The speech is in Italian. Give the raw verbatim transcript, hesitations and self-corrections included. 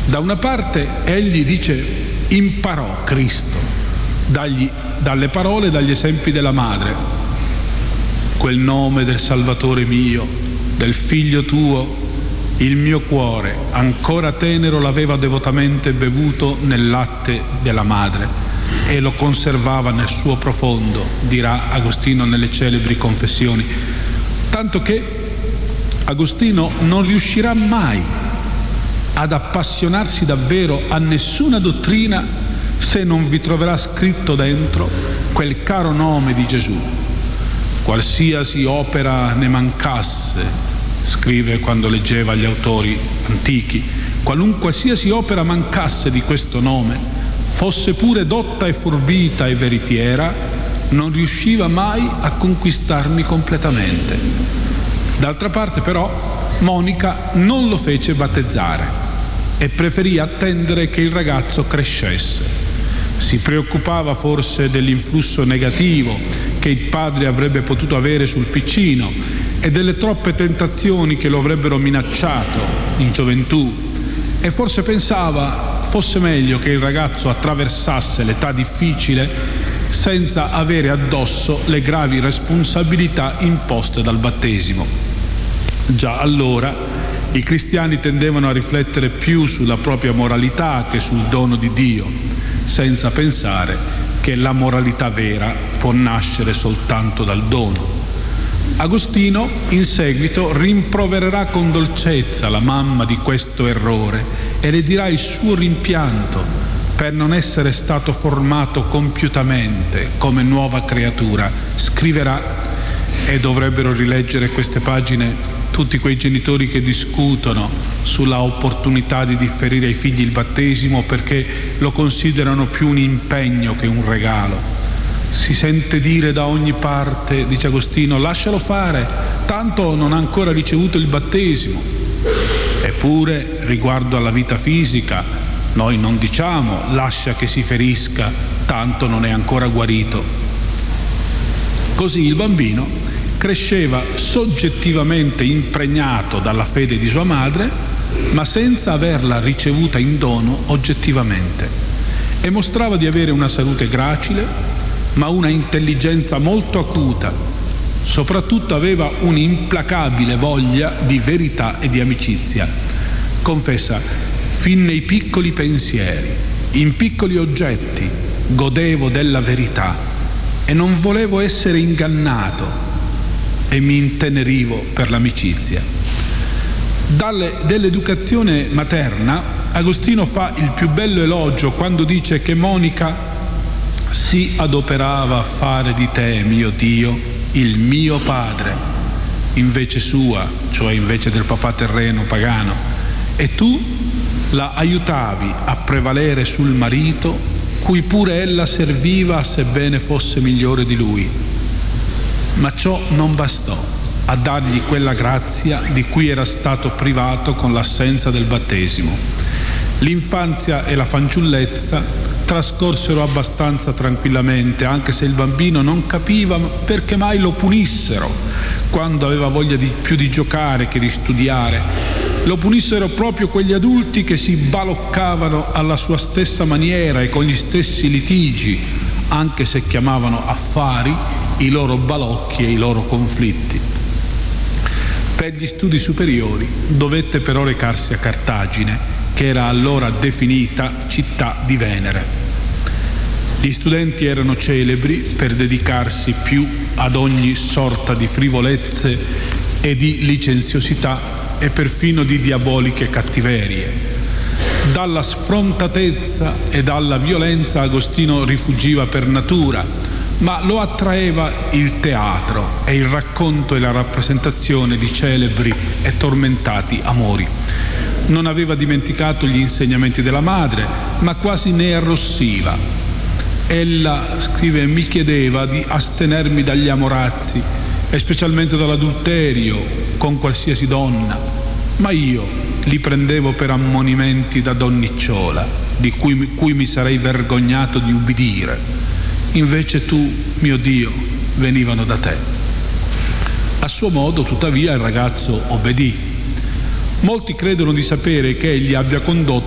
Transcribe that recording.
Da una parte egli dice imparò Cristo dagli, dalle parole e dagli esempi della madre, quel nome del Salvatore mio, del figlio tuo, il mio cuore ancora tenero l'aveva devotamente bevuto nel latte della madre e lo conservava nel suo profondo, dirà Agostino nelle celebri Confessioni, tanto che Agostino non riuscirà mai ad appassionarsi davvero a nessuna dottrina se non vi troverà scritto dentro quel caro nome di Gesù. Qualsiasi opera ne mancasse, scrive quando leggeva gli autori antichi, qualunquasiasi opera mancasse di questo nome, fosse pure dotta e forbita e veritiera, non riusciva mai a conquistarmi completamente. D'altra parte però Monica non lo fece battezzare e preferì attendere che il ragazzo crescesse. Si preoccupava forse dell'influsso negativo che il padre avrebbe potuto avere sul piccino e delle troppe tentazioni che lo avrebbero minacciato in gioventù, e forse pensava fosse meglio che il ragazzo attraversasse l'età difficile senza avere addosso le gravi responsabilità imposte dal battesimo. Già allora i cristiani tendevano a riflettere più sulla propria moralità che sul dono di Dio, senza pensare che la moralità vera può nascere soltanto dal dono. Agostino in seguito rimprovererà con dolcezza la mamma di questo errore e le dirà il suo rimpianto per non essere stato formato compiutamente come nuova creatura. Scriverà, e dovrebbero rileggere queste pagine tutti quei genitori che discutono sulla opportunità di differire ai figli il battesimo perché lo considerano più un impegno che un regalo. Si sente dire da ogni parte, dice Agostino, lascialo fare, tanto non ha ancora ricevuto il battesimo. Eppure, riguardo alla vita fisica, noi non diciamo lascia che si ferisca, tanto non è ancora guarito. Così il bambino cresceva soggettivamente impregnato dalla fede di sua madre, ma senza averla ricevuta in dono oggettivamente, e mostrava di avere una salute gracile, ma una intelligenza molto acuta. Soprattutto aveva un'implacabile voglia di verità e di amicizia. Confessa, fin nei piccoli pensieri, in piccoli oggetti, godevo della verità e non volevo essere ingannato e mi intenerivo per l'amicizia. Dalle, dell'educazione materna Agostino fa il più bello elogio quando dice che Monica si adoperava a fare di te, mio Dio, il mio padre, invece sua, cioè invece del papà terreno pagano, e tu la aiutavi a prevalere sul marito, cui pure ella serviva sebbene fosse migliore di lui. Ma ciò non bastò a dargli quella grazia di cui era stato privato con l'assenza del battesimo. L'infanzia e la fanciullezza trascorsero abbastanza tranquillamente, anche se il bambino non capiva perché mai lo punissero quando aveva voglia di più di giocare che di studiare. Lo punissero proprio quegli adulti che si baloccavano alla sua stessa maniera e con gli stessi litigi, anche se chiamavano affari i loro balocchi e i loro conflitti. Per gli studi superiori dovette però recarsi a Cartagine, che era allora definita città di Venere. Gli studenti erano celebri per dedicarsi più ad ogni sorta di frivolezze e di licenziosità e perfino di diaboliche cattiverie. Dalla sfrontatezza e dalla violenza Agostino rifugiva per natura, ma lo attraeva il teatro e il racconto e la rappresentazione di celebri e tormentati amori. Non aveva dimenticato gli insegnamenti della madre, ma quasi ne arrossiva. Ella, scrive, mi chiedeva di astenermi dagli amorazzi e specialmente dall'adulterio con qualsiasi donna, ma io li prendevo per ammonimenti da donnicciola, di cui, cui mi sarei vergognato di ubbidire. Invece tu, mio Dio, venivano da te. A suo modo, tuttavia, il ragazzo obbedì. Molti credono di sapere che egli abbia condotto